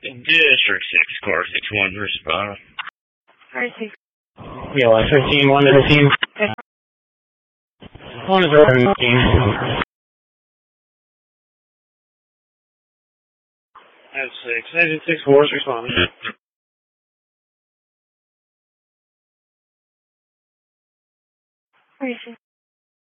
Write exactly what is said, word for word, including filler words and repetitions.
District six, car six one, respond. Alright, six. Yeah, one fifteen, one fifteen. Okay. One is eleven fifteen. That's six. Engine six four is responding. Alright, six.